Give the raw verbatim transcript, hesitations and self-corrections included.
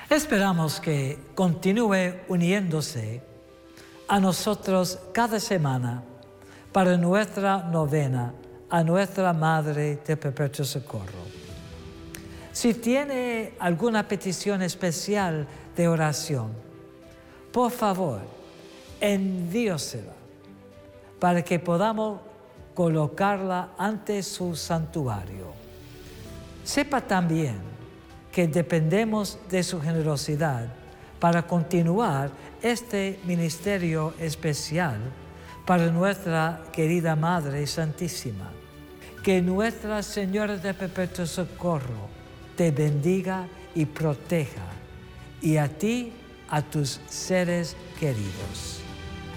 Esperamos que continúe uniéndose a nosotros cada semana para nuestra novena a Nuestra Madre de Perpetuo Socorro. Si tiene alguna petición especial de oración, por favor, envíosela para que podamos colocarla ante su santuario. Sepa también que dependemos de su generosidad para continuar este ministerio especial para nuestra querida Madre Santísima. Que Nuestra Señora de Perpetuo Socorro te bendiga y proteja, y a ti, a tus seres queridos.